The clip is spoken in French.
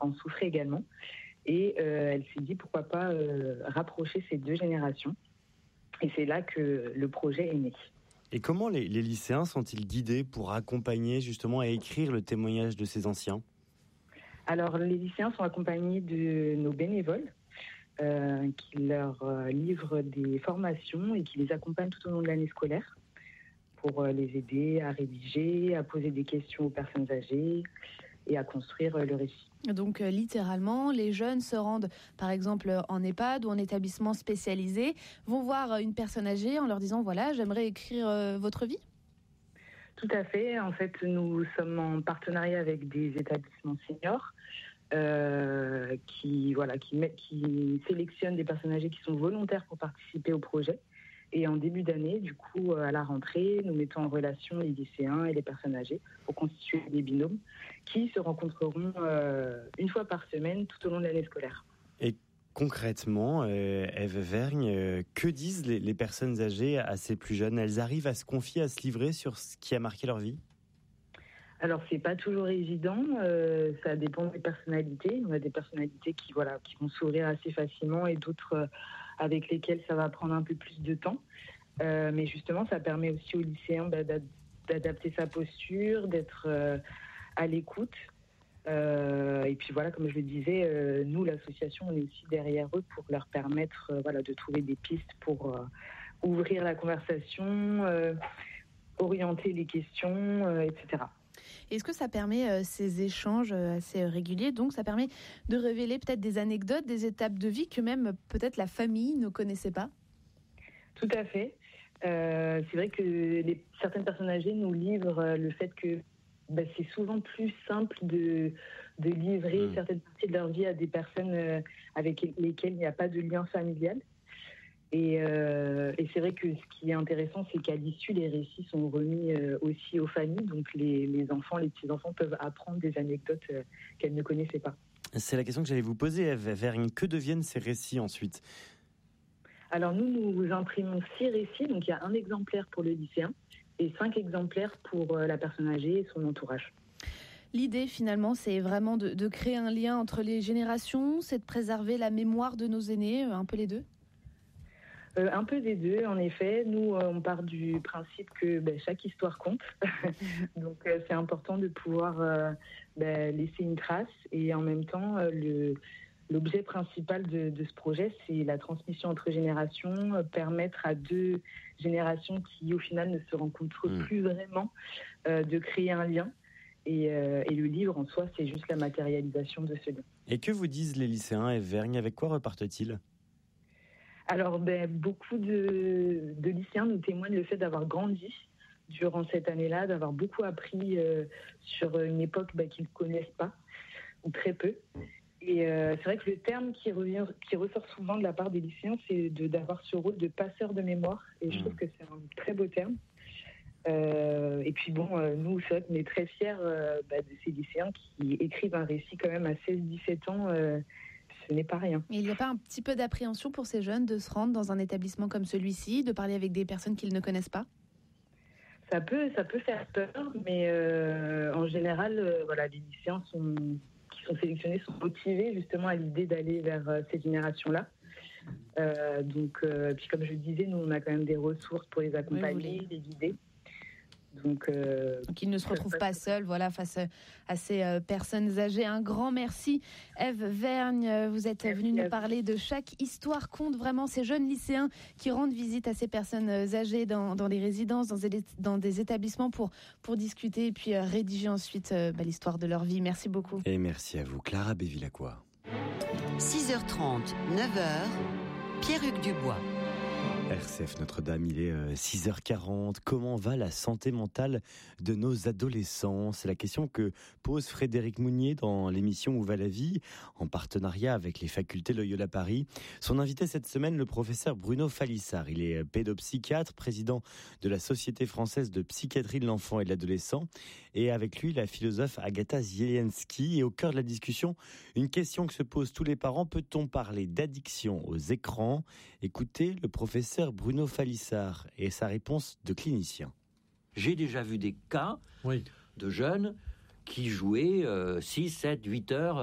en souffrait également. Et elle s'est dit pourquoi pas rapprocher ces deux générations. Et c'est là que le projet est né. Et comment les lycéens sont-ils guidés pour accompagner justement et écrire le témoignage de ces anciens ? Alors les lycéens sont accompagnés de nos bénévoles qui leur livrent des formations et qui les accompagnent tout au long de l'année scolaire pour les aider à rédiger, à poser des questions aux personnes âgées et à construire le récit. Donc littéralement, les jeunes se rendent par exemple en EHPAD ou en établissement spécialisé, vont voir une personne âgée en leur disant voilà, j'aimerais écrire votre vie ? Tout à fait. En fait, nous sommes en partenariat avec des établissements seniors qui sélectionnent des personnes âgées qui sont volontaires pour participer au projet. Et en début d'année, du coup, à la rentrée, nous mettons en relation les lycéens et les personnes âgées pour constituer des binômes qui se rencontreront une fois par semaine tout au long de l'année scolaire. Et concrètement, Ève Vergne, que disent les personnes âgées à ces plus jeunes ? Elles arrivent à se confier, à se livrer sur ce qui a marqué leur vie ? Alors, c'est pas toujours évident, ça dépend des personnalités. On a des personnalités qui vont s'ouvrir assez facilement et d'autres avec lesquelles ça va prendre un peu plus de temps. Mais justement, ça permet aussi aux lycéens d'adapter sa posture, d'être à l'écoute. Et puis voilà, comme je le disais, nous, l'association, on est aussi derrière eux pour leur permettre de trouver des pistes pour ouvrir la conversation, orienter les questions, etc. Est-ce que ça permet ces échanges assez réguliers, donc ça permet de révéler peut-être des anecdotes, des étapes de vie que même peut-être la famille ne connaissait pas ? Tout à fait. C'est vrai que certaines personnes âgées nous livrent le fait que c'est souvent plus simple de livrer certaines parties de leur vie à des personnes avec lesquelles il n'y a pas de lien familial. Et c'est vrai que ce qui est intéressant, c'est qu'à l'issue, les récits sont remis aussi aux familles. Donc les enfants, les petits-enfants peuvent apprendre des anecdotes qu'elles ne connaissaient pas. C'est la question que j'allais vous poser, Ève Vergne. Que deviennent ces récits ensuite ? Alors nous imprimons 6 récits. Donc il y a un exemplaire pour le lycéen et 5 exemplaires pour la personne âgée et son entourage. L'idée, finalement, c'est vraiment de créer un lien entre les générations, c'est de préserver la mémoire de nos aînés, un peu les deux ? Un peu des deux, en effet. Nous, on part du principe que chaque histoire compte. Donc, c'est important de pouvoir laisser une trace. Et en même temps, l'objet principal de ce projet, c'est la transmission entre générations, permettre à 2 générations qui, au final, ne se rencontrent plus vraiment, de créer un lien. Et le livre, en soi, c'est juste la matérialisation de ce lien. Et que vous disent les lycéens, Ève Vergne ? Avec quoi repartent-ils ? Alors, beaucoup de lycéens nous témoignent le fait d'avoir grandi durant cette année-là, d'avoir beaucoup appris sur une époque qu'ils ne connaissent pas, ou très peu. Et c'est vrai que le terme qui ressort souvent de la part des lycéens, c'est d'avoir ce rôle de passeur de mémoire. Et je trouve que c'est un très beau terme. Et puis nous, c'est vrai qu'on est très fiers de ces lycéens qui écrivent un récit quand même à 16-17 ans. Ce n'est pas rien. Et il n'y a pas un petit peu d'appréhension pour ces jeunes de se rendre dans un établissement comme celui-ci, de parler avec des personnes qu'ils ne connaissent pas ? Ça peut faire peur, mais en général, les lycéens qui sont sélectionnés sont motivés justement à l'idée d'aller vers ces générations-là. Puis comme je le disais, nous on a quand même des ressources pour les accompagner, les guider. Donc ils ne se retrouvent pas seuls face à ces personnes âgées. Un grand merci, Ève Vergne. Vous êtes venue nous parler de Chaque histoire compte, vraiment ces jeunes lycéens qui rendent visite à ces personnes âgées dans les résidences, dans des établissements pour discuter et puis rédiger ensuite l'histoire de leur vie. Merci beaucoup. Et merci à vous, Clara Bévilacqua. 6h30, 9h, Pierre-Hugues Dubois. RCF Notre-Dame, il est 6h40. Comment va la santé mentale de nos adolescents ? C'est la question que pose Frédéric Mounier dans l'émission Où va la vie, en partenariat avec les facultés Loyola Paris. Son invité cette semaine, le professeur Bruno Falissard. Il est pédopsychiatre, président de la Société française de psychiatrie de l'enfant et de l'adolescent. Et avec lui, la philosophe Agatha Zielinski. Et au cœur de la discussion, une question que se posent tous les parents. Peut-on parler d'addiction aux écrans ? Écoutez le professeur Bruno Falissard et sa réponse de clinicien. J'ai déjà vu des cas de jeunes qui jouaient 6, 7, 8 heures